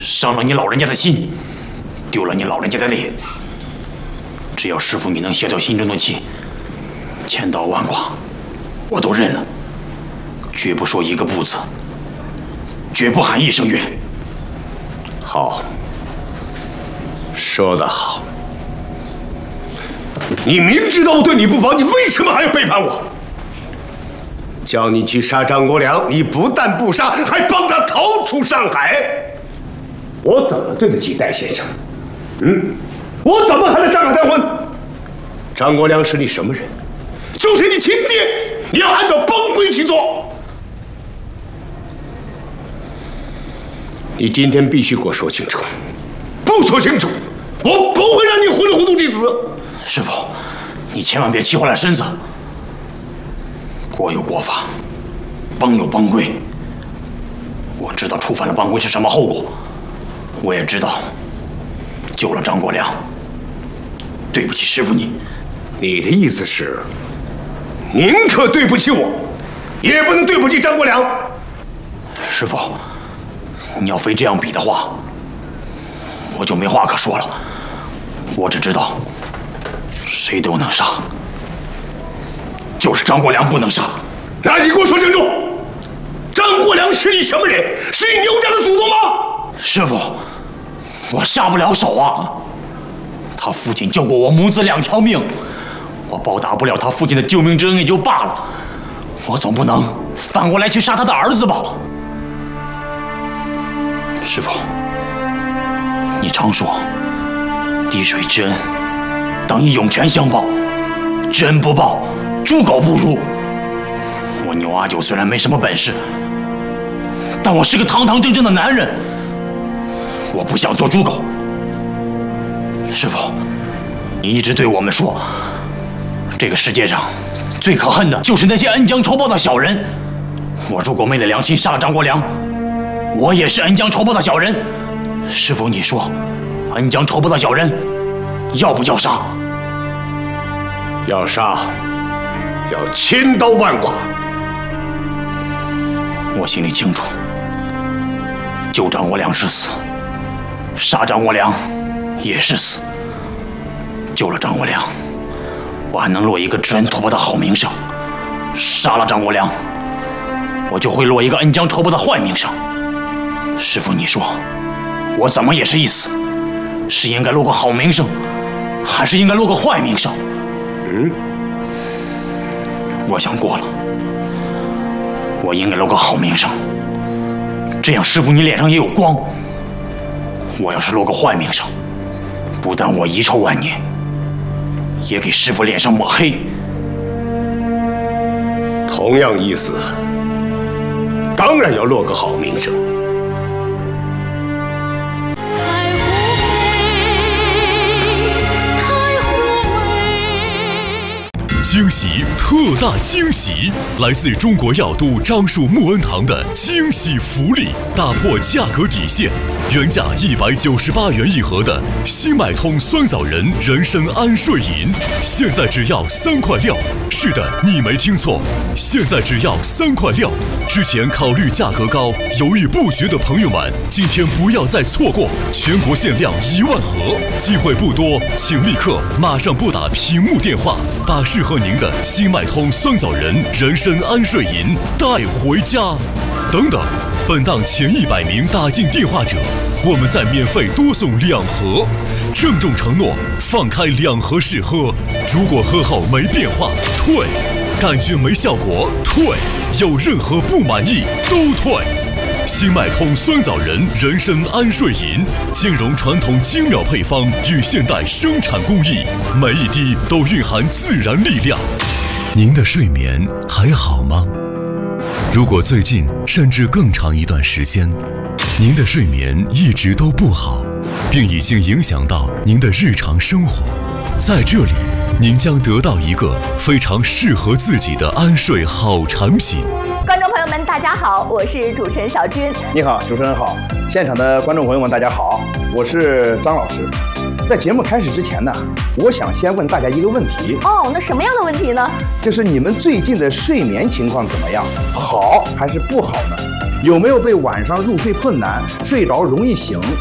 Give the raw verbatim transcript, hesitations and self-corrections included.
伤了你老人家的心，丢了你老人家的脸。只要师傅你能消掉心中的气，千刀万剐，我都认了，绝不说一个不字，绝不喊一声冤。 好，说得好。你明知道我对你不薄，你为什么还要背叛我？叫你去杀张国良，你不但不杀，还帮他逃出上海。我怎么对得起戴先生？嗯，我怎么还在上海待婚？张国良是你什么人？就是你亲爹，你要按照帮规去做。你今天必须给我说清楚，不说清楚，我不会让你糊里糊涂致死。 师傅，你千万别气坏了身子。国有国法，帮有帮规。我知道触犯了帮规是什么后果，我也知道救了张国良，对不起师傅你。 你的意思是，宁可对不起我，也不能对不起张国良？ 师傅，你要非这样比的话，我就没话可说了。我只知道，谁都能杀，就是张国良不能杀。 那你给我说清楚，张国良是你什么人？是你牛家的祖宗吗？ 师傅，我下不了手啊。他父亲救过我母子两条命，我报答不了他父亲的救命之恩也就罢了，我总不能反过来去杀他的儿子吧？师傅，你常说滴水之恩当以涌泉相报，知恩不报，猪狗不如。我牛阿九虽然没什么本事，但我是个堂堂正正的男人，我不想做猪狗。师傅，你一直对我们说，这个世界上最可恨的就是那些恩将仇报的小人。我如果昧了良心杀了张国良，我也是恩将仇报的小人。师傅，你说，恩将仇报的小人要不要杀？ 要杀，要千刀万剐。 我心里清楚，救张国良是死，杀张国良也是死。救了张国良，我还能落一个知恩图报的好名声；杀了张国良，我就会落一个恩将仇报的坏名声。师傅，你说，我怎么也是一死，是应该落个好名声，还是应该落个坏名声？ 嗯， 我想过了，我应该落个好名声，这样师傅你脸上也有光。我要是落个坏名声，不但我遗臭万年，也给师傅脸上抹黑。 同样意思，当然要落个好名声。 惊喜，特大惊喜！来自中国药都樟树木恩堂的惊喜福利，打破价格底线，原价一百九十八元一盒的新脉通酸枣仁人参安睡饮，现在只要三块六。是的，你没听错，现在只要三块六。之前考虑价格高，犹豫不决的朋友们，今天不要再错过，全国限量一万盒，机会不多，请立刻马上拨打屏幕电话，把适合您的新脉通酸枣仁人参安睡饮带回家。等等，本档前一百名打进电话者，我们再免费多送两盒。郑重承诺，放开两盒试喝，如果喝后没变化退，感觉没效果退，有任何不满意都退。新脉通酸枣仁人参安睡饮，兼容传统精妙配方与现代生产工艺，每一滴都蕴含自然力量。您的睡眠还好吗？如果最近甚至更长一段时间，您的睡眠一直都不好，并已经影响到您的日常生活，在这里您将得到一个非常适合自己的安睡好产品。 观众朋友们，大家好，我是主持人小军。 你好，主持人好，现场的观众朋友们，大家好，我是张老师。在节目开始之前呢，我想先问大家一个问题。 哦，那什么样的问题呢？ 就是你们最近的睡眠情况怎么样？好还是不好呢？ 有没有被晚上入睡困难、睡着容易醒、